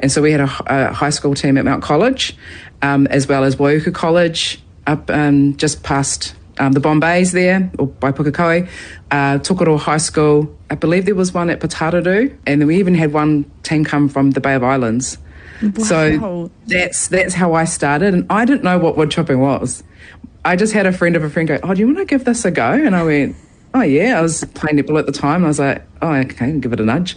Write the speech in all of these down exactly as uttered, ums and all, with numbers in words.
And so we had a, a high school team at Mount College, um, as well as Waiuku College up um, just past um, the Bombays there, or by Pukekohe. Uh, Tokoroa High School, I believe there was one at Patararu, and then we even had one team come from the Bay of Islands. Wow. So that's that's how I started, and I didn't know what wood chipping was. I just had a friend of a friend go, oh, do you want to give this a go? And I went, oh, yeah. I was playing netball at the time. And I was like, oh, okay, give it a nudge.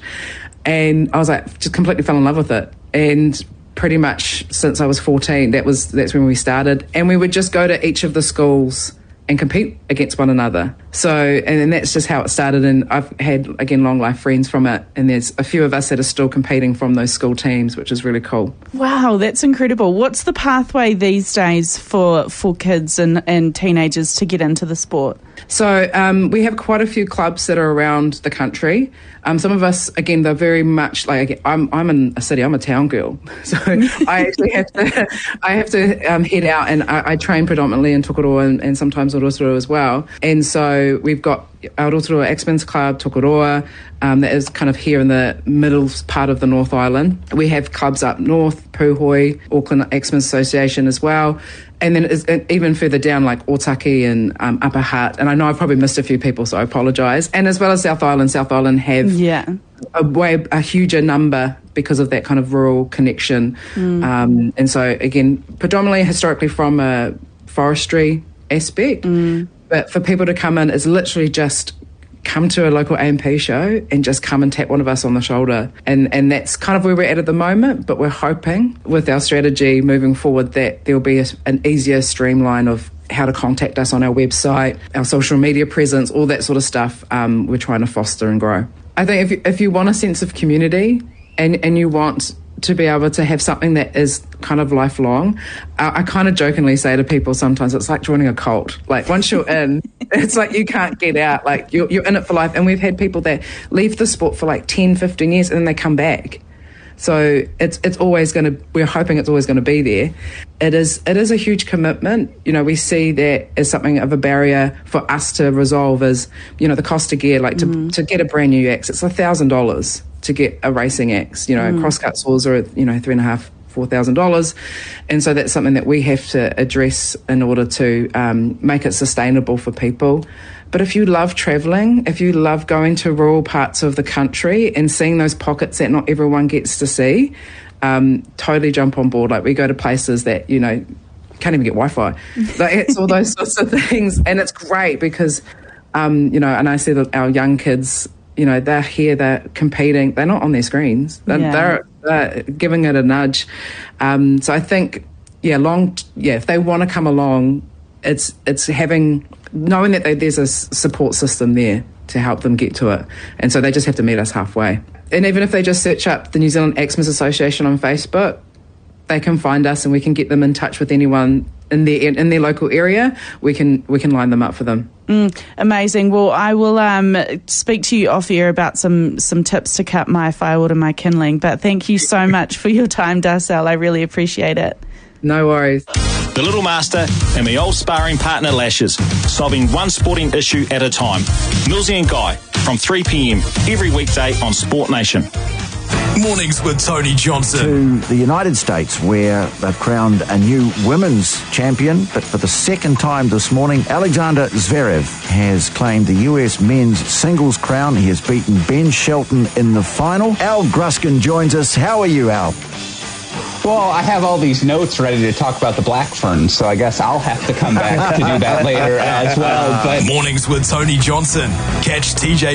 And I was like, just completely fell in love with it. And pretty much since I was fourteen, that was that's when we started. And we would just go to each of the schools and compete against one another. So, and then that's just how it started. And I've had, again, long life friends from it. And there's a few of us that are still competing from those school teams, which is really cool. Wow, that's incredible. What's the pathway these days for, for kids and, and teenagers to get into the sport? So um, we have quite a few clubs that are around the country. Um, some of us, again, they're very much like I'm. I'm in a city. I'm a town girl, so I actually have to. I have to um, head out, and I, I train predominantly in Tokoroa and, and sometimes Rotorua as well. And so we've got our Rotorua X-Men's Club, Tokoroa, um, that is kind of here in the middle part of the North Island. We have clubs up north, Puhoi, Auckland X-Men's Association as well. And then it's, even further down, like Otaki and um, Upper Hutt. And I know I've probably missed a few people, so I apologise. And as well as South Island. South Island have yeah. a way a huger number because of that kind of rural connection. Mm. Um, and so, again, predominantly historically from a forestry aspect. Mm. But for people to come in, it's literally just come to a local A M P show and just come and tap one of us on the shoulder. And and that's kind of where we're at at the moment, but we're hoping with our strategy moving forward that there'll be a, an easier streamline of how to contact us on our website, our social media presence, all that sort of stuff. Um, we're trying to foster and grow. I think if you, if you want a sense of community and, and you want to be able to have something that is kind of lifelong, uh, I kind of jokingly say to people sometimes it's like joining a cult. Like once you're in, it's like you can't get out. Like you're, you're in it for life. And we've had people that leave the sport for like ten, fifteen years and then they come back. So it's it's always going to, we're hoping it's always going to be there. It is it is a huge commitment. You know, we see that as something of a barrier for us to resolve is, you know, the cost of gear. Like to, mm. to get a brand new axe, it's one thousand dollars to get a racing axe. You know, mm. crosscut saws are, you know, three and a half, four thousand dollars. And so that's something that we have to address in order to um, make it sustainable for people. But if you love travelling, if you love going to rural parts of the country and seeing those pockets that not everyone gets to see, um, totally jump on board. Like we go to places that, you know, can't even get Wi-Fi. Like it's all those sorts of things. And it's great because, um, you know, and I see that our young kids, you know, they're here, they're competing, they're not on their screens. They're, yeah. they're, they're giving it a nudge. Um, so I think, yeah, long, yeah, if they want to come along, it's it's having, knowing that they, there's a support system there to help them get to it. And so they just have to meet us halfway. And even if they just search up the New Zealand Axemen's Association on Facebook, they can find us and we can get them in touch with anyone in their in their local area. We can we can line them up for them. Mm, amazing. Well, I will um, speak to you off air about some some tips to cut my firewood and my kindling. But thank you so much for your time, Darcel. I really appreciate it. No worries. The Little Master and my old sparring partner Lashes, solving one sporting issue at a time. Millsy and Guy from three p.m. every weekday on Sport Nation. Mornings with Tony Johnson. To the United States, where they've crowned a new women's champion, but for the second time this morning, Alexander Zverev has claimed the U S men's singles crown. He has beaten Ben Shelton in the final. Al Gruskin joins us. How are you, Al? Well, I have all these notes ready to talk about the Black Ferns, so I guess I'll have to come back to do that later as well. But Mornings with Tony Johnson. Catch T J